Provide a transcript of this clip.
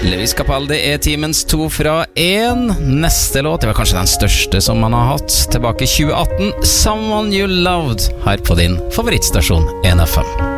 Lewis Capaldi timens 2 fra 1. Neste låt, det var kanskje den største som man har hatt, tilbake i 2018, Someone You Loved, her på din favorittstasjon 1FM.